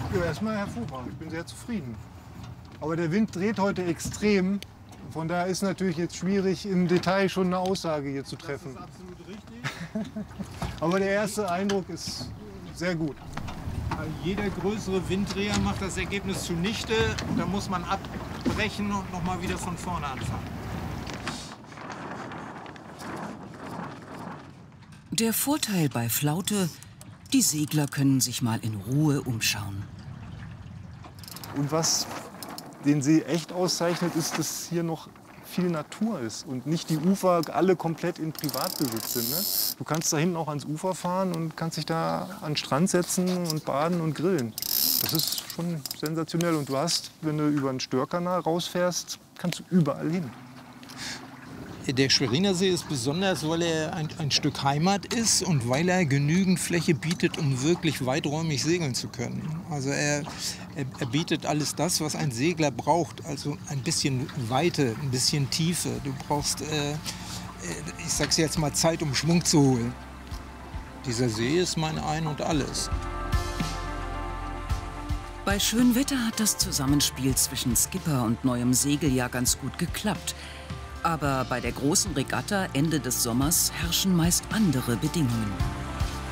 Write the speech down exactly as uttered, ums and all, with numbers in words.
Ja, erstmal hervorragend. Ich bin sehr zufrieden. Aber der Wind dreht heute extrem. Von daher ist natürlich jetzt schwierig, im Detail schon eine Aussage hier zu treffen. Das ist absolut richtig. Aber der erste Eindruck ist sehr gut. Jeder größere Winddreher macht das Ergebnis zunichte. Da muss man abbrechen und noch mal wieder von vorne anfangen. Der Vorteil bei Flaute: die Segler können sich mal in Ruhe umschauen. Und was den See echt auszeichnet, ist, dass hier noch viel Natur ist und nicht die Ufer alle komplett in Privatbesitz sind. Ne? Du kannst da hinten auch ans Ufer fahren und kannst dich da an den Strand setzen und baden und grillen. Das ist schon sensationell. Und du hast, wenn du über den Störkanal rausfährst, kannst du überall hin. Der Schweriner See ist besonders, weil er ein, ein Stück Heimat ist und weil er genügend Fläche bietet, um wirklich weiträumig segeln zu können. Also er, er, er bietet alles das, was ein Segler braucht. Also ein bisschen Weite, ein bisschen Tiefe. Du brauchst, äh, ich sag's jetzt mal, Zeit, um Schwung zu holen. Dieser See ist mein Ein und Alles. Bei Schönwetter hat das Zusammenspiel zwischen Skipper und neuem Segel ja ganz gut geklappt. Aber bei der großen Regatta Ende des Sommers herrschen meist andere Bedingungen.